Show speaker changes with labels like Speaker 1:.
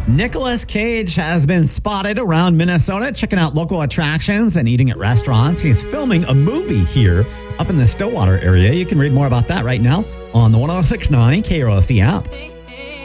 Speaker 1: Nicolas Cage has been spotted around Minnesota checking out local attractions and eating at restaurants. He's filming a movie here up in the Stillwater area. You can read more about that right now on the 106.9 KROC app.